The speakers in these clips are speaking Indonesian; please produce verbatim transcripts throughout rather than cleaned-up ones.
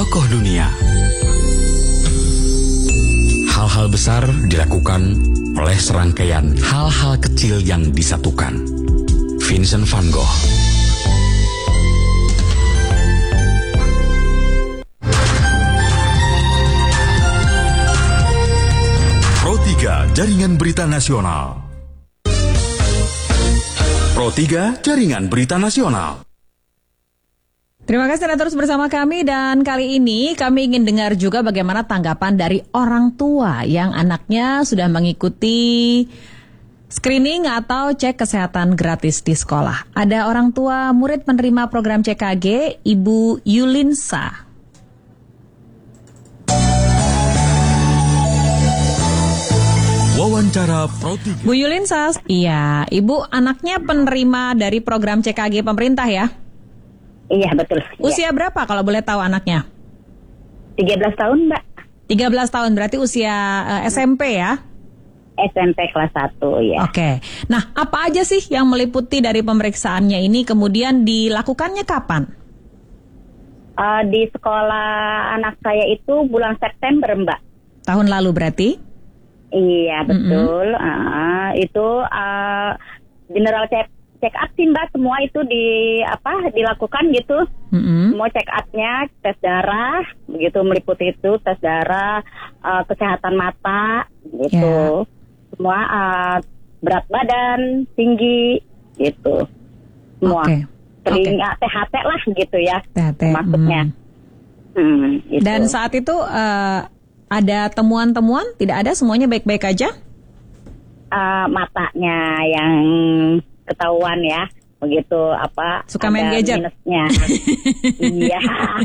tokoh dunia. Hal-hal besar dilakukan oleh serangkaian hal-hal kecil yang disatukan. Vincent van Gogh. Pro tiga Jaringan Berita Nasional. Pro tiga Jaringan Berita Nasional. Terima kasih Anda terus bersama kami, dan kali ini kami ingin dengar juga bagaimana tanggapan dari orang tua yang anaknya sudah mengikuti screening atau cek kesehatan gratis di sekolah. Ada orang tua murid penerima program C K G, Ibu Yulinsa. Wawancara Pro tiga. Bu Yulinsa, iya, Ibu anaknya penerima dari program C K G pemerintah ya? Iya, betul. Usia ya. berapa kalau boleh tahu anaknya? tiga belas tahun, Mbak. tiga belas tahun, berarti usia uh, S M P ya? S M P kelas satu, ya. Oke. Nah, apa aja sih yang meliputi dari pemeriksaannya ini, kemudian dilakukannya kapan? Uh, di sekolah anak saya itu bulan September, Mbak. Tahun lalu berarti? Iya, betul. Mm-hmm. Uh, itu uh, general check check up sih, Mbak. Semua itu di apa dilakukan gitu. Mm-hmm. Semua check up-nya, tes darah, begitu, meliputi itu tes darah, uh, kesehatan mata, gitu. Yeah. Semua uh, berat badan, tinggi, gitu. Semua. Okay. Telinga, okay. T H T lah gitu ya. T H T. Maksudnya. Hmm. Hmm, gitu. Dan saat itu uh, ada temuan-temuan? Tidak ada, semuanya baik-baik aja? Uh, matanya yang ketahuan ya, begitu apa? Suka main gadget. Minusnya. Iya.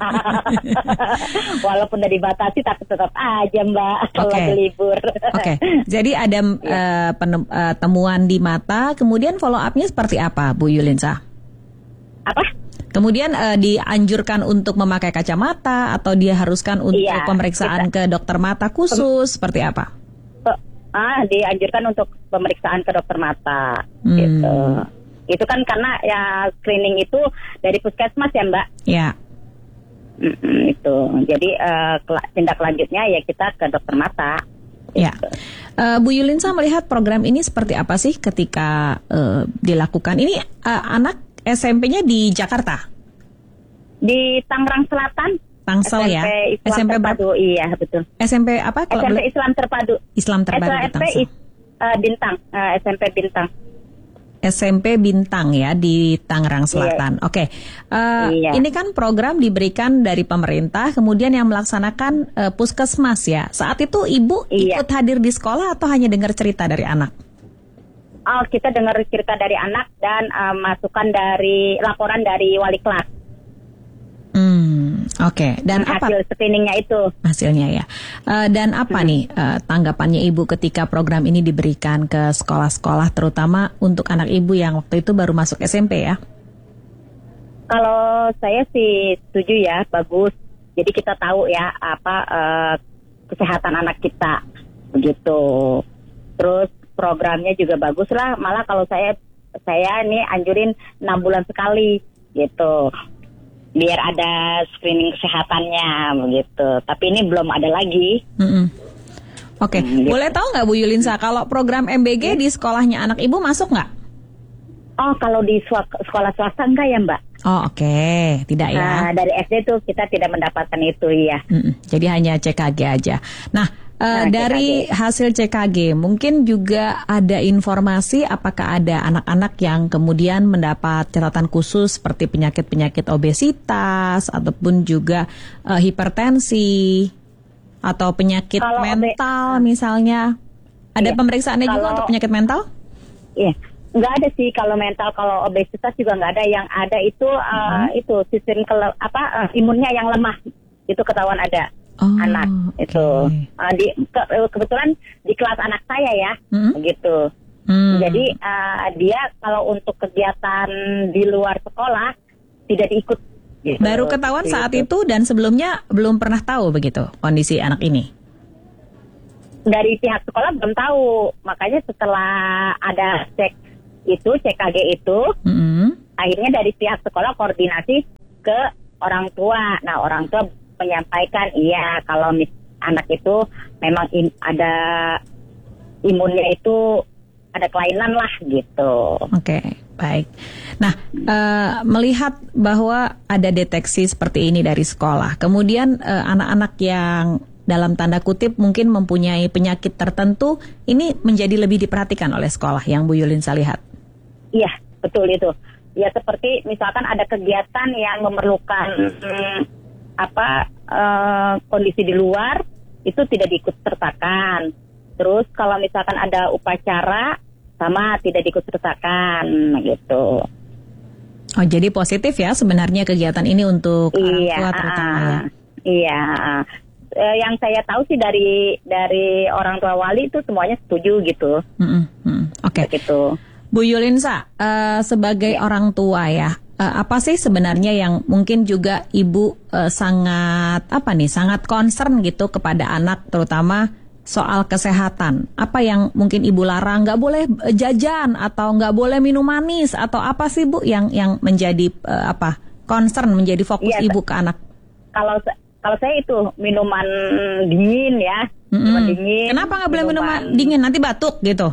Walaupun udah dibatasi, tapi tetap aja, Mbak, kalau okay. lagi libur. Oke. Okay. Jadi ada uh, penem, uh, temuan di mata, kemudian follow up-nya seperti apa, Bu Yulinsa? Apa? Kemudian uh, dianjurkan untuk memakai kacamata atau dia haruskan untuk iya, pemeriksaan kita, ke dokter mata khusus, seperti apa? Ah, dianjurkan untuk pemeriksaan ke dokter mata, hmm. gitu. Itu kan karena ya screening itu dari puskesmas ya, Mbak. Ya. Mm-mm, itu. Jadi uh, tindak lanjutnya ya kita ke dokter mata. Ya. Gitu. Uh, Bu Yulinsa melihat program ini seperti apa sih ketika uh, dilakukan? Ini uh, anak S M P-nya di Jakarta? Di Tangerang Selatan. Tangsel ya? S M P Islam Terpadu, iya betul. S M P apa? S M P Islam Terpadu. Islam Terpadu di Tangsel. S M P uh, Bintang, uh, S M P Bintang. S M P Bintang ya di Tangerang Selatan. Iya. Oke, uh, iya. Ini kan program diberikan dari pemerintah, kemudian yang melaksanakan uh, puskesmas ya. Saat itu ibu iya. ikut hadir di sekolah atau hanya dengar cerita dari anak? Oh, kita dengar cerita dari anak dan uh, masukan dari laporan dari wali kelas. Hmm, oke. Okay. Dan hasil apa hasil screeningnya itu? Hasilnya ya. Uh, dan apa hmm. nih uh, tanggapannya ibu ketika program ini diberikan ke sekolah-sekolah, terutama untuk anak ibu yang waktu itu baru masuk S M P ya? Kalau saya sih setuju ya, bagus. Jadi kita tahu ya apa uh, kesehatan anak kita, begitu. Terus programnya juga bagus lah. Malah kalau saya saya ini anjurin enam bulan sekali, gitu. Biar ada screening kesehatannya begitu. Tapi ini belum ada lagi. Mm-hmm. Oke, okay. hmm, gitu. Boleh tahu nggak Bu Yulinsa kalau program M B G hmm? di sekolahnya anak ibu masuk nggak? Oh, kalau di swa- sekolah swasta enggak ya, Mbak? Oh, oke, okay. Tidak ya. Nah, dari S D tuh kita tidak mendapatkan itu ya. Mm-mm. Jadi hanya C K G aja. Nah. Uh, nah, dari C K G. Hasil C K G, mungkin juga ada informasi apakah ada anak-anak yang kemudian mendapat catatan khusus seperti penyakit-penyakit obesitas ataupun juga uh, hipertensi atau penyakit kalau mental obe- misalnya. Ada iya, pemeriksaan kalau, juga untuk penyakit mental? Iya, nggak ada sih kalau mental, kalau obesitas juga nggak ada. Yang ada itu uh, hmm. itu sistem kele- apa uh, imunnya yang lemah, itu ketahuan ada. Oh, anak okay. itu uh, di ke, kebetulan di kelas anak saya ya, mm-hmm. begitu. Mm. Jadi uh, dia kalau untuk kegiatan di luar sekolah tidak diikut. Gitu. Baru ketahuan gitu. Saat itu dan sebelumnya belum pernah tahu begitu kondisi anak ini. Dari pihak sekolah belum tahu, makanya setelah ada cek itu C K G itu, mm-hmm. akhirnya dari pihak sekolah koordinasi ke orang tua. Nah orang tua menyampaikan, iya kalau mis- anak itu memang in- ada imunnya itu ada kelainan lah gitu. Oke, baik. Nah, uh, melihat bahwa ada deteksi seperti ini dari sekolah, kemudian uh, anak-anak yang dalam tanda kutip mungkin mempunyai penyakit tertentu, ini menjadi lebih diperhatikan oleh sekolah yang Bu Yulinsa lihat. Iya, betul itu. Ya seperti misalkan ada kegiatan yang memerlukan hmm, apa uh, kondisi di luar, itu tidak diikut sertakan. Terus kalau misalkan ada upacara, sama tidak diikut sertakan gitu. Oh, jadi positif ya sebenarnya kegiatan ini untuk iya, orang tua terutama ya. Iya. Uh, yang saya tahu sih dari dari orang tua wali itu semuanya setuju gitu. Mm-mm, mm, Oke. Okay. Gitu. Bu Yulinsa, uh, sebagai ya. orang tua ya, uh, apa sih sebenarnya yang mungkin juga ibu uh, sangat apa nih, sangat concern gitu kepada anak, terutama soal kesehatan? Apa yang mungkin ibu larang? Nggak boleh jajan atau nggak boleh minum manis atau apa sih Bu yang yang menjadi uh, apa concern, menjadi fokus ya, ibu ke anak? Kalau kalau saya itu minuman dingin ya, mm-hmm. minuman dingin. Kenapa nggak boleh minuman dingin? Nanti batuk gitu?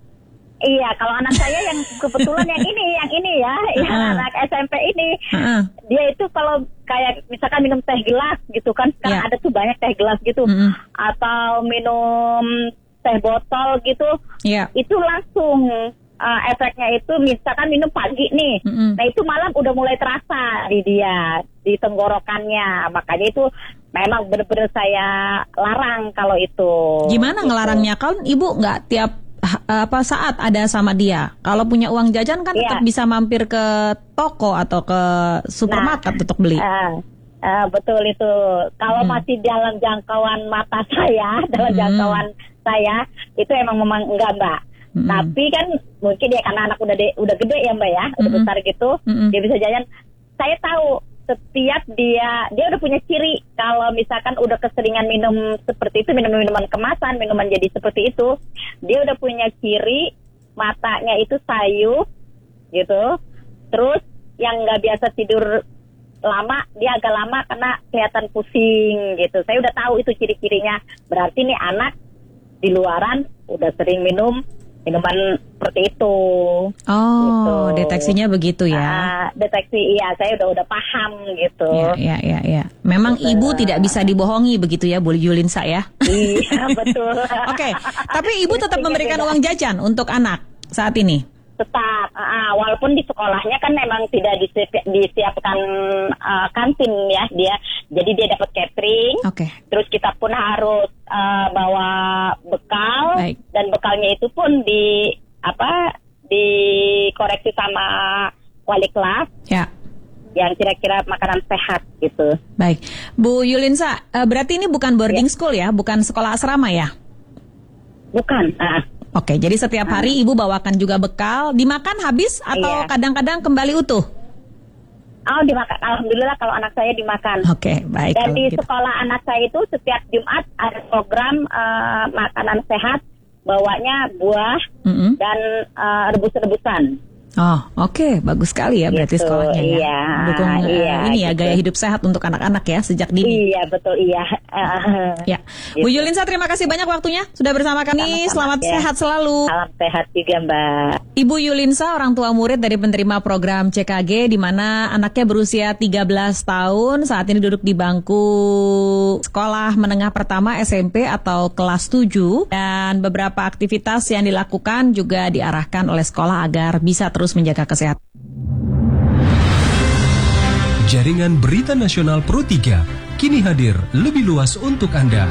Iya, kalau anak saya yang kebetulan yang ini, yang ini ya, yang uh-huh. anak S M P ini, uh-huh. dia itu kalau kayak misalkan minum teh gelas gitu kan, sekarang yeah. ada tuh banyak teh gelas gitu, uh-huh. atau minum teh botol gitu, yeah. itu langsung uh, efeknya itu misalkan minum pagi nih, uh-huh. nah itu malam udah mulai terasa di dia, di tenggorokannya, makanya itu memang benar-benar saya larang kalau itu. Gimana gitu. Ngelarangnya? Kalau ibu nggak tiap apa saat ada sama dia. Kalau punya uang jajan kan tetap yeah. bisa mampir ke toko atau ke supermarket nah, untuk beli. Uh, uh, betul itu. Kalau hmm. masih dalam jangkauan mata saya, dalam hmm. jangkauan saya, itu emang memang enggak Mbak. Hmm. Tapi kan mungkin ya karena anak udah de, udah gede ya Mbak ya, udah hmm. besar gitu, hmm. dia bisa jajan. Saya tahu setiap dia dia udah punya ciri kalau misalkan udah keseringan minum seperti itu, minum minuman kemasan, minuman jadi seperti itu, dia udah punya ciri matanya itu sayu gitu. Terus yang nggak biasa tidur lama, dia agak lama karena kelihatan pusing gitu. Saya udah tahu itu ciri-cirinya. Berarti nih anak di luaran udah sering minum minuman seperti itu. Oh, gitu. Deteksinya begitu ya? Uh, deteksi, iya, saya udah udah paham gitu. Iya, iya, iya. Ya. Memang betul. Ibu tidak bisa dibohongi begitu ya, Bu Yulinsa ya? Iya, betul. Oke, okay. Tapi ibu tetap memberikan uang jajan untuk anak saat ini? Tetap, uh, walaupun di sekolahnya kan memang tidak disiap, disiapkan uh, kantin ya dia, jadi dia dapat catering. Oke. Okay. Terus kita pun harus uh, bawa bekal. Baik. Dan bekalnya itu pun di apa dikoreksi sama wali kelas. Ya. Yang kira-kira makanan sehat gitu. Baik, Bu Yulinsa, uh, berarti ini bukan boarding ya. School ya, bukan sekolah asrama ya? Bukan. Uh. Oke, jadi setiap hari ibu bawakan juga bekal, dimakan habis atau iya. kadang-kadang kembali utuh? Oh, dimakan. Alhamdulillah kalau anak saya dimakan. Oke, baik. Dan di gitu. sekolah anak saya itu setiap Jumat ada program uh, makanan sehat, bawanya buah mm-hmm. dan uh, rebus-rebusan. Oh, oke, okay. Bagus sekali ya berarti gitu, sekolahnya ya. Iya, mendukung iya, uh, ini ya gitu. Gaya hidup sehat untuk anak-anak ya sejak dini. Iya, betul, iya. Uh, ya. Gitu. Bu Yulinsa, terima kasih banyak waktunya sudah bersama kami. Sama-sama, Selamat ya. sehat selalu. Salam sehat juga, Mbak. Ibu Yulinsa, orang tua murid dari penerima program C K G di mana anaknya berusia tiga belas tahun, saat ini duduk di bangku sekolah menengah pertama S M P atau kelas tujuh, dan beberapa aktivitas yang dilakukan juga diarahkan oleh sekolah agar bisa terus menjaga kesehatan. Jaringan Berita Nasional Pro tiga kini hadir lebih luas untuk Anda.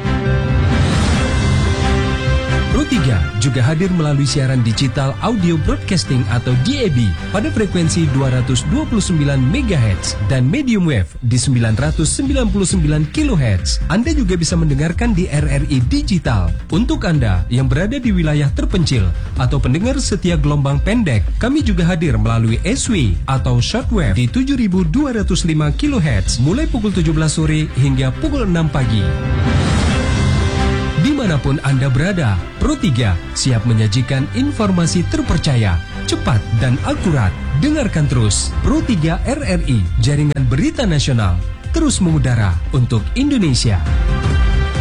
Pro tiga juga hadir melalui siaran digital audio broadcasting atau D A B pada frekuensi dua ratus dua puluh sembilan megahertz dan medium wave di sembilan ratus sembilan puluh sembilan kilohertz. Anda juga bisa mendengarkan di R R I digital. Untuk Anda yang berada di wilayah terpencil atau pendengar setia gelombang pendek, kami juga hadir melalui S W atau shortwave di tujuh ribu dua ratus lima kilohertz mulai pukul tujuh belas sore hingga pukul enam pagi. Dimanapun Anda berada, Pro tiga siap menyajikan informasi terpercaya, cepat dan akurat. Dengarkan terus Pro tiga R R I, Jaringan Berita Nasional. terus mengudara untuk Indonesia.